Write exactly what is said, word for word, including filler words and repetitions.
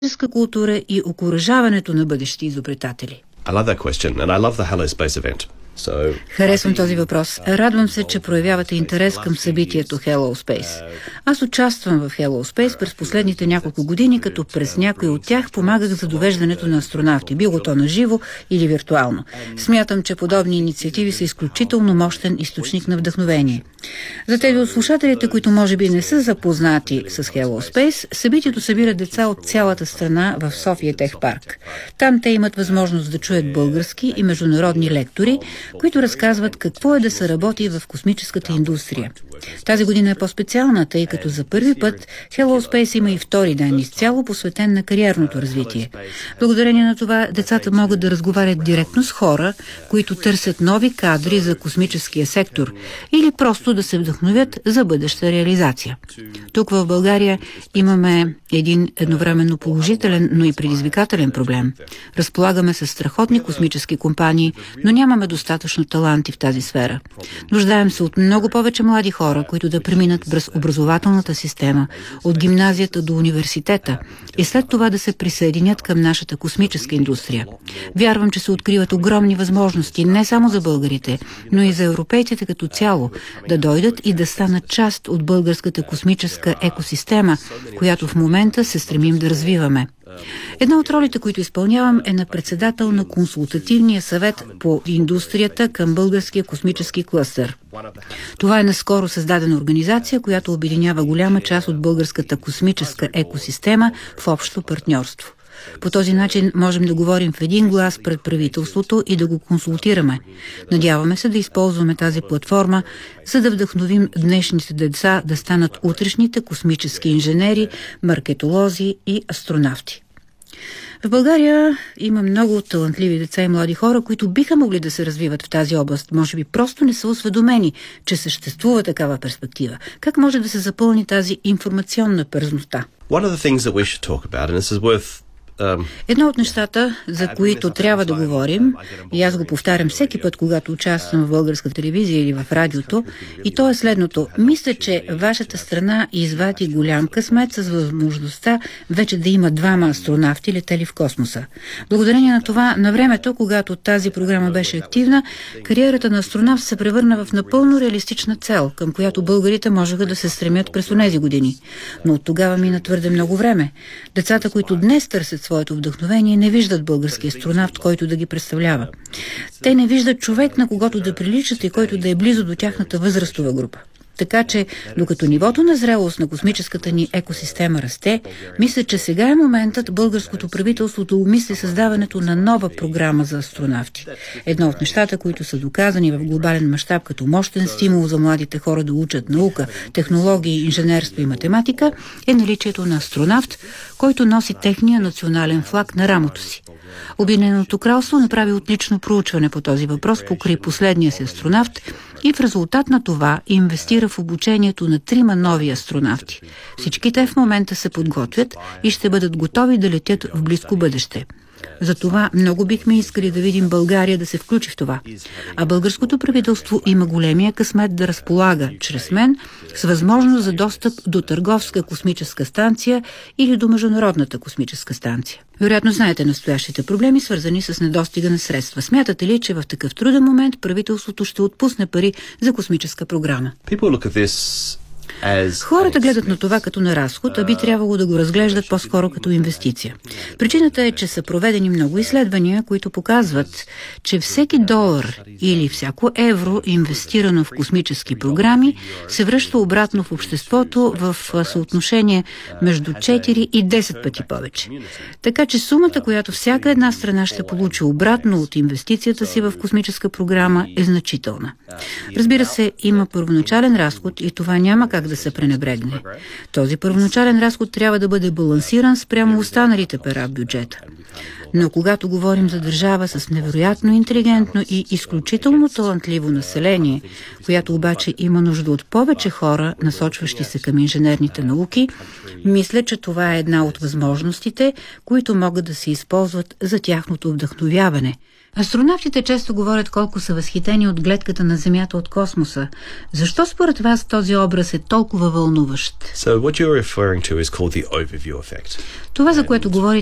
космическа култура и окуражаването на бъдещи изобретатели? I love that question and I love the Hello Space event. So, Харесвам този въпрос. Радвам се, че проявявате интерес към събитието Hello Space. Аз участвам в Hello Space през последните няколко години, като през някои от тях помагах за довеждането на астронавти, било то на живо или виртуално. Смятам, че подобни инициативи са изключително мощен източник на вдъхновение. За тези от слушателите, които може би не са запознати с Hello Space, събитието събира деца от цялата страна в София Тех Парк. Там те имат възможност да чуят български и международни лектори, които разказват какво е да се работи в космическата индустрия. Тази година е по-специална, тъй като за първи път Hello Space има и втори ден, изцяло посветен на кариерното развитие. Благодарение на това децата могат да разговарят директно с хора, които търсят нови кадри за космическия сектор или просто да се вдъхновят за бъдеща реализация. Тук в България имаме един едновременно положителен, но и предизвикателен проблем. Разполагаме с страхотни космически компании, но нямаме достатъчно таланти в тази сфера. Нуждаем се от много повече млади хора, които да преминат през образователната система, от гимназията до университета и след това да се присъединят към нашата космическа индустрия. Вярвам, че се откриват огромни възможности не само за българите, но и за европейците като цяло, да дойдат и да станат част от българската космическа екосистема, която в момента се стремим да развиваме. Една от ролите, които изпълнявам, е на председател на консултативния съвет по индустрията към българския космически клъстър. Това е наскоро създадена организация, която обединява голяма част от българската космическа екосистема в общо партньорство. По този начин можем да говорим в един глас пред правителството и да го консултираме. Надяваме се да използваме тази платформа, за да вдъхновим днешните деца да станат утрешните космически инженери, маркетолози и астронавти. В България има много талантливи деца и млади хора, които биха могли да се развиват в тази област. Може би просто не са осведомени, че съществува такава перспектива. Как може да се запълни тази информационна празнота? One of the things that we should talk about, and this is worth Едно от нещата, за които трябва да говорим, и аз го повтарям всеки път, когато участвам в българска телевизия или в радиото, и то е следното. Мисля, че вашата страна извади голям късмет с възможността вече да има двама астронавти летели в космоса. Благодарение на това, на времето, когато тази програма беше активна, кариерата на астронавт се превърна в напълно реалистична цел, към която българите можеха да се стремят през онези години. Но от тогава мина твърде много време. Децата, които днес търсят своето вдъхновение, не виждат български астронавт, който да ги представлява. Те не виждат човек, на когото да приличат и който да е близо до тяхната възрастова група. Така че, докато нивото на зрелост на космическата ни екосистема расте, мисля, че сега е моментът българското правителство да умисли създаването на нова програма за астронавти. Едно от нещата, които са доказани в глобален мащаб като мощен стимул за младите хора да учат наука, технологии, инженерство и математика, е наличието на астронавт, който носи техния национален флаг на рамото си. Обединеното кралство направи отлично проучване по този въпрос покрай последния си астронавт и в резултат на това инвестира в обучението на трима нови астронавти. Всички те в момента се подготвят и ще бъдат готови да летят в близко бъдеще. Затова много бихме искали да видим България да се включи в това. А българското правителство има големия късмет да разполага, чрез мен, с възможност за достъп до търговска космическа станция или до международната космическа станция. Вероятно знаете настоящите проблеми, свързани с недостига на средства. Смятате ли, че в такъв труден момент правителството ще отпусне пари за космическа програма? Хората гледат на това като на разход, а би трябвало да го разглеждат по-скоро като инвестиция. Причината е, че са проведени много изследвания, които показват, че всеки долар или всяко евро, инвестирано в космически програми, се връща обратно в обществото в съотношение между четири и десет пъти повече. Така че сумата, която всяка една страна ще получи обратно от инвестицията си в космическа програма, е значителна. Разбира се, има първоначален разход и това няма как да се пренебрегне. Този първоначален разход трябва да бъде балансиран спрямо останалите пера в бюджета. Но когато говорим за държава с невероятно интелигентно и изключително талантливо население, която обаче има нужда от повече хора, насочващи се към инженерните науки, мисля, че това е една от възможностите, които могат да се използват за тяхното вдъхновяване. Астронавтите често говорят колко са възхитени от гледката на Земята от космоса. Защо според вас този образ е толкова вълнуващ? So what you're referring to is called the overview effect. Това, за което говорите,